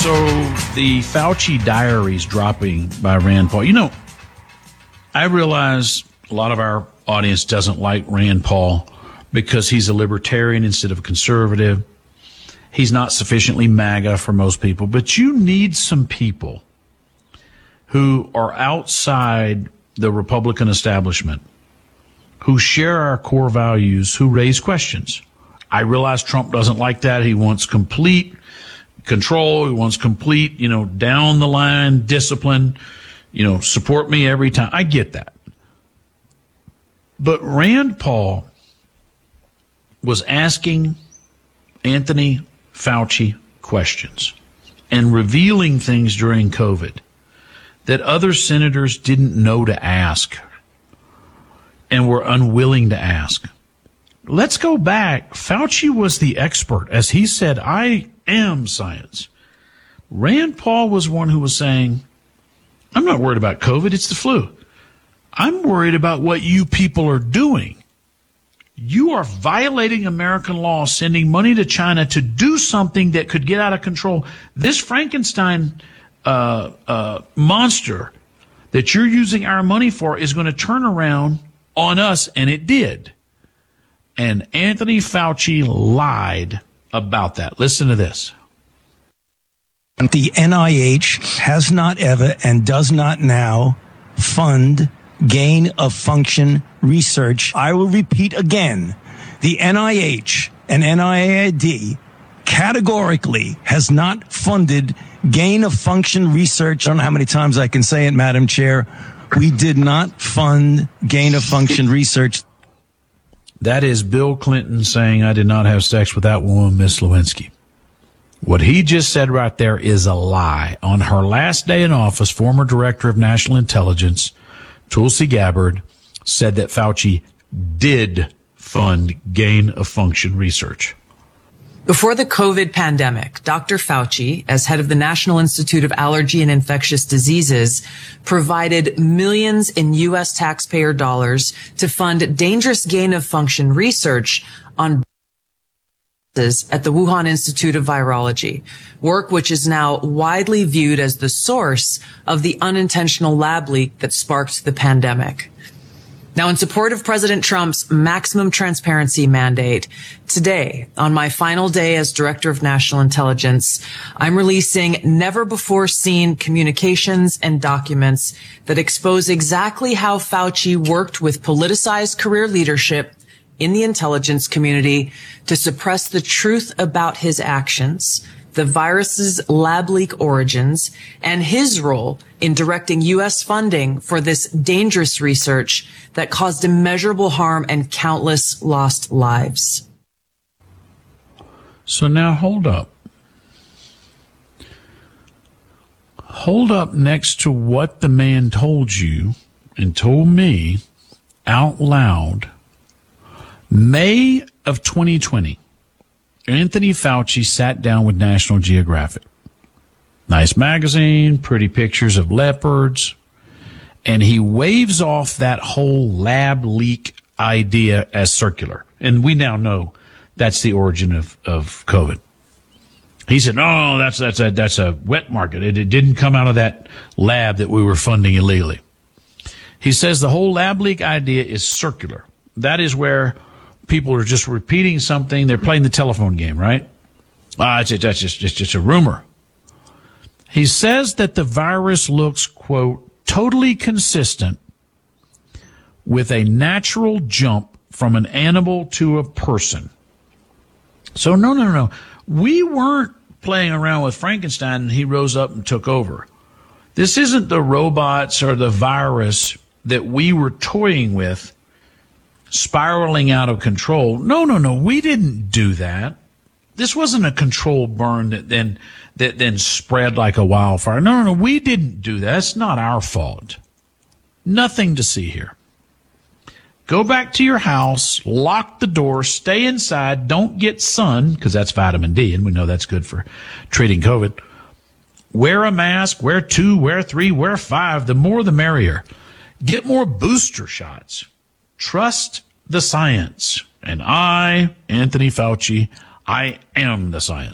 So the Fauci diaries dropping by Rand Paul. You know, I realize a lot of our audience doesn't like Rand Paul because he's a libertarian instead of a conservative. He's not sufficiently MAGA for most people, but you need some people who are outside the Republican establishment, who share our core values, who raise questions. I realize Trump doesn't like that. He wants complete control. He wants complete, down the line discipline, support me every time. I get that. But Rand Paul was asking Anthony Fauci questions and revealing things during COVID that other senators didn't know to ask and were unwilling to ask. Let's go back. Fauci was the expert. As he said, I am science. Rand Paul was one who was saying, I'm not worried about COVID. It's the flu. I'm worried about what you people are doing. You are violating American law, sending money to China to do something that could get out of control. This Frankenstein monster that you're using our money for is going to turn around on us, and it did. And Anthony Fauci lied about that. Listen to this. The NIH has not ever and does not now fund gain of function research. I will repeat again. The NIH and NIAID categorically has not funded gain of function research. I don't know how many times I can say it, Madam Chair. We did not fund gain of function research. That is Bill Clinton saying, I did not have sex with that woman, Miss Lewinsky. What he just said right there is a lie. On her last day in office, former Director of National Intelligence, Tulsi Gabbard, said that Fauci did fund gain of function research. Before the COVID pandemic, Dr. Fauci, as head of the National Institute of Allergy and Infectious Diseases, provided millions in U.S. taxpayer dollars to fund dangerous gain of function research on at the Wuhan Institute of Virology, work which is now widely viewed as the source of the unintentional lab leak that sparked the pandemic. Now, in support of President Trump's maximum transparency mandate, today, on my final day as Director of National Intelligence, I'm releasing never-before-seen communications and documents that expose exactly how Fauci worked with politicized career leadership in the intelligence community to suppress the truth about his actions, the virus's lab leak origins, and his role in directing U.S. funding for this dangerous research that caused immeasurable harm and countless lost lives. So now hold up. Hold up next to what the man told you and told me out loud. May of 2020. Anthony Fauci sat down with National Geographic. Nice magazine, pretty pictures of leopards. And he waves off that whole lab leak idea as circular. And we now know that's the origin of COVID. He said, no, that's a wet market. It didn't come out of that lab that we were funding illegally. He says the whole lab leak idea is circular. That is where people are just repeating something. They're playing the telephone game, right? That's just a rumor. He says that the virus looks, quote, totally consistent with a natural jump from an animal to a person. So no. We weren't playing around with Frankenstein and he rose up and took over. This isn't the robots or the virus that we were toying with spiraling out of control. No. We didn't do that. This wasn't a controlled burn that then spread like a wildfire. No. We didn't do that. It's not our fault. Nothing to see here. Go back to your house, lock the door, stay inside, don't get sun, because that's vitamin D, and we know that's good for treating COVID. Wear a mask, wear 2, wear 3, wear 5. The more the merrier. Get more booster shots. Trust the science. And I, Anthony Fauci, I am the science.